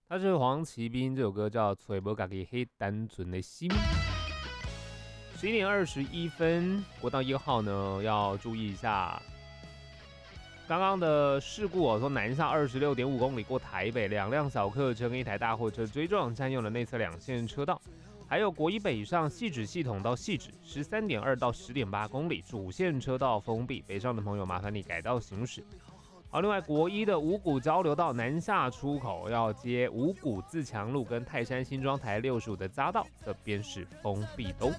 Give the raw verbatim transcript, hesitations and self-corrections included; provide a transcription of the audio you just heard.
他是黄奇斌，这首歌叫《吹无家己黑单纯的心》。十一点二十一分，国道一号呢要注意一下刚刚的事故哦，从南下二十六点五公里过台北，两辆小客车跟一台大货车追撞，占用了内侧两线车道。还有国一北上汐止系统到汐止十三点二到十点八公里，主线车道封闭，北上的朋友麻烦你改道行驶。好，另外国一的五股交流道南下出口要接五股自强路跟泰山新庄台六十五的匝道，这边是封闭的哦。